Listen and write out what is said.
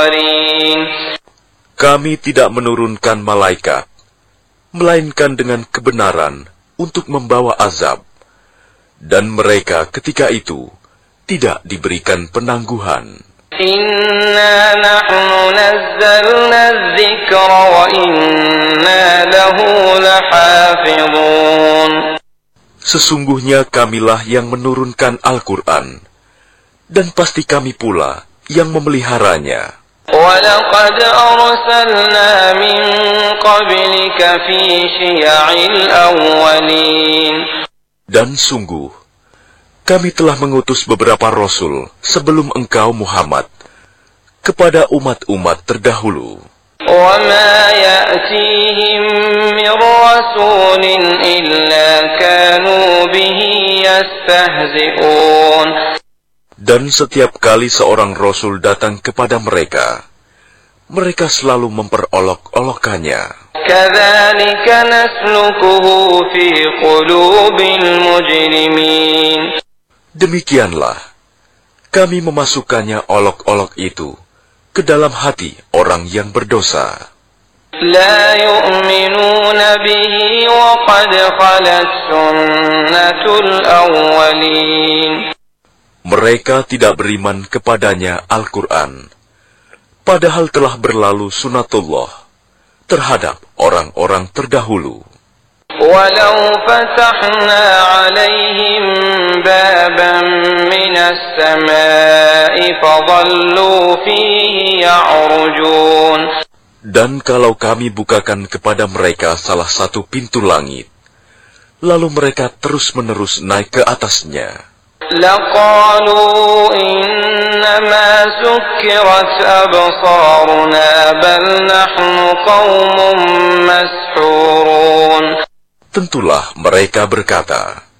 Kami tidak menurunkan malaikat, melainkan dengan kebenaran untuk membawa azab, dan mereka ketika itu tidak diberikan penangguhan. Inna nahnu nazzalna dzikra wa inna lahu lahafizun. Sesungguhnya kamilah yang menurunkan Al-Quran, dan pasti kami pula yang memeliharanya. وَلَقَدْ أَرْسَلْنَا مِنْ قَبْلِكَ فِي شِيَعِ الْأَوَّلِينَ. Dan sungguh, kami telah mengutus beberapa rasul sebelum engkau Muhammad kepada umat-umat terdahulu. وَمَا يَأْتِيهِمْ مِنْ رَسُولٍ إِلَّا كَانُوا بِهِ يَسْتَهْزِئُونَ. Dan setiap kali seorang rasul datang kepada mereka, mereka selalu memperolok-olokkannya. كَذَلِكَ نَسْلُكُهُ فِي قُلُوبِ الْمُجْرِمِينَ. Demikianlah, kami memasukkannya olok-olok itu ke dalam hati orang yang berdosa. لَا يُؤْمِنُونَ بِهِ وَقَدْ خَلَتْ سُنَّةُ الْأَوَّلِينَ. Mereka tidak beriman kepadanya Al-Quran, padahal telah berlalu sunatullah terhadap orang-orang terdahulu. وَلَوْ فَتَحْنَا عَلَيْهِمْ بَابًا مِنَ السَّمَاءِ فَظَلُّوا فِيهِ يَعْرُجُونَ. Dan kalau kami bukakan kepada mereka salah satu pintu langit, lalu mereka terus-menerus naik ke atasnya, لَقَالُوا إِنَّمَا سُكِّرَتْ أَبْصَارُنَا بَلْ نَحْنُ قَوْمٌ مَسْحُورُونَ. tentulah mereka berkata,